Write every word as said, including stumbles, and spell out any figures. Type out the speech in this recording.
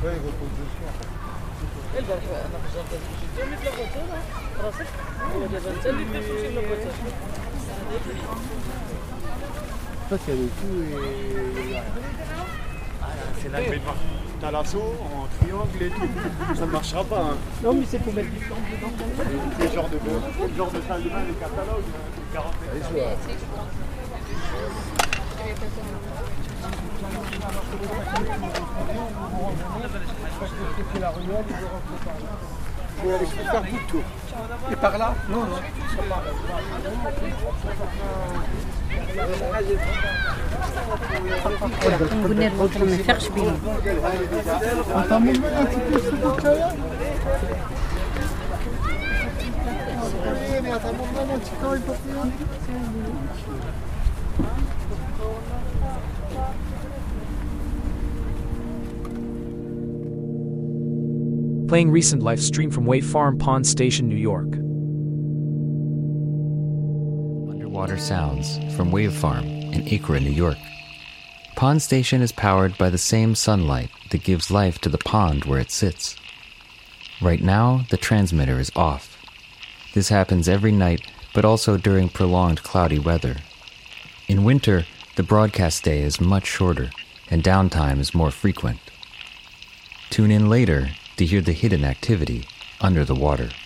Ouais, il repose dessus en fait. البارح انا فجرت الجامع في الغوتة راسك هو دابا انت اللي دير في الغوتة. En fait, il y a le tout et... C'est là que t'as l'assaut en triangle et tout. Ça ne marchera pas. Hein. Non, mais c'est pour mettre du flanc dedans. C'est le genre de, le genre de salle de bain, les catalogues, les quarante. Allez, je vois. Il faut aller faire tout le tour. Et par là? Non, non. نقول الوتر ما يفرقش بينهم. Playing recent live stream from Wave Farm Pond Station, New York. Underwater sounds from Wave Farm in Acre, New York. Pond Station is powered by the same sunlight that gives life to the pond where it sits. Right now, the transmitter is off. This happens every night, but also during prolonged cloudy weather. In winter, the broadcast day is much shorter, and downtime is more frequent. Tune in later to hear the hidden activity under the water.